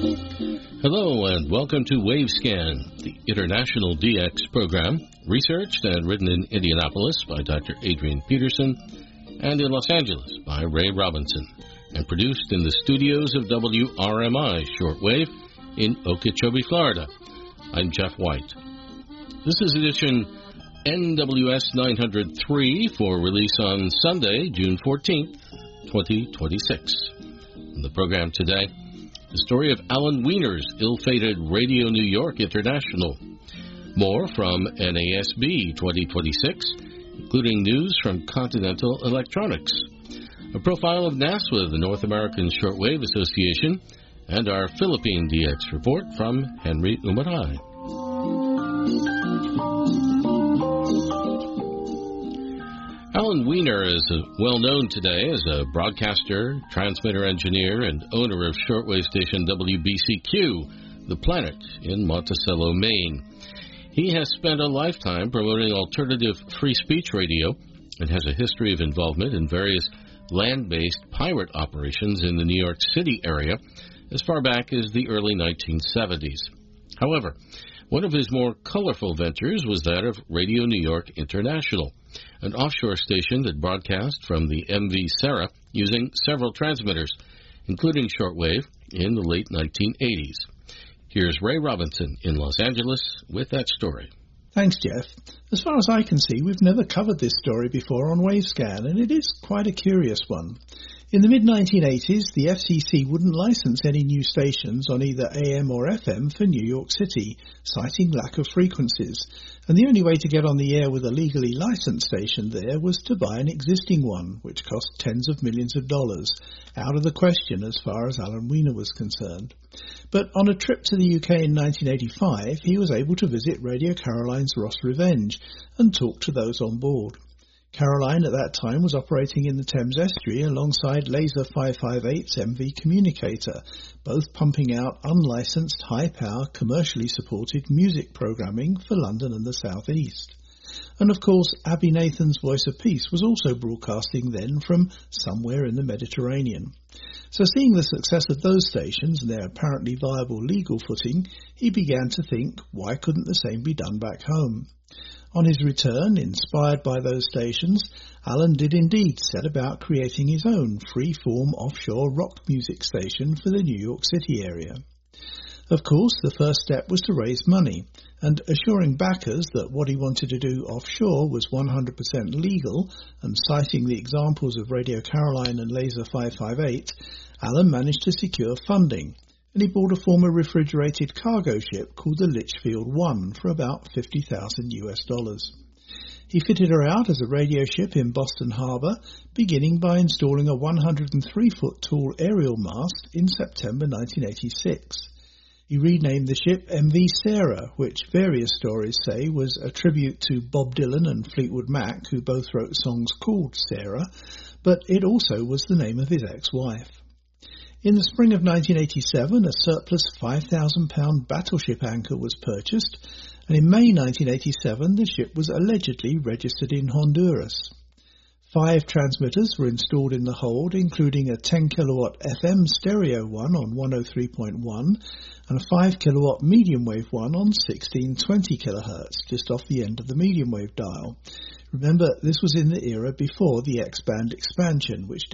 Hello and welcome to WaveScan, the International DX program, researched and written in Indianapolis by Dr. Adrian Peterson and in Los Angeles by Ray Robinson, and produced in the studios of WRMI Shortwave in Okeechobee, Florida. I'm Jeff White. This is edition NWS 903 for release on Sunday, June 14th, 2026. In the program today, the story of Alan Wiener's ill-fated Radio New York International. More from NASB 2026, including news from Continental Electronics. A profile of NASWA, the North American Shortwave Association, and our Philippine DX report from Henry Umaray. Alan Wiener is well known today as a broadcaster, transmitter engineer, and owner of shortwave station WBCQ, The Planet, in Monticello, Maine. He has spent a lifetime promoting alternative free speech radio and has a history of involvement in various land-based pirate operations in the New York City area as far back as the early 1970s. However, one of his more colorful ventures was that of Radio New York International, an offshore station that broadcast from the MV Sarah using several transmitters, including shortwave, in the late 1980s. Here's Ray Robinson in Los Angeles with that story. Thanks, Jeff. As far as I can see, we've never covered this story before on WaveScan, and it is quite a curious one. In the mid-1980s, the FCC wouldn't license any new stations on either AM or FM for New York City, citing lack of frequencies. And the only way to get on the air with a legally licensed station there was to buy an existing one, which cost tens of millions of dollars, out of the question as far as Alan Wiener was concerned. But on a trip to the UK in 1985, he was able to visit Radio Caroline's Ross Revenge and talk to those on board. Caroline at that time was operating in the Thames Estuary alongside Laser 558's MV Communicator, both pumping out unlicensed, high-power, commercially supported music programming for London and the South East. And of course, Abby Nathan's Voice of Peace was also broadcasting then from somewhere in the Mediterranean. So seeing the success of those stations and their apparently viable legal footing, he began to think, why couldn't the same be done back home? On his return, inspired by those stations, Alan did indeed set about creating his own free-form offshore rock music station for the New York City area. Of course, the first step was to raise money, and assuring backers that what he wanted to do offshore was 100% legal, and citing the examples of Radio Caroline and Laser 558, Alan managed to secure funding, and he bought a former refrigerated cargo ship called the Litchfield 1 for about $50,000. He fitted her out as a radio ship in Boston Harbor, beginning by installing a 103-foot tall aerial mast in September 1986. He renamed the ship MV Sarah, which various stories say was a tribute to Bob Dylan and Fleetwood Mac, who both wrote songs called Sarah, but it also was the name of his ex-wife. In the spring of 1987, a surplus 5,000-pound battleship anchor was purchased, and in May 1987, the ship was allegedly registered in Honduras. 5 transmitters were installed in the hold, including a 10-kilowatt FM stereo one on 103.1 and a 5-kilowatt medium wave one on 1620 kilohertz, just off the end of the medium wave dial. Remember, this was in the era before the X-band expansion, which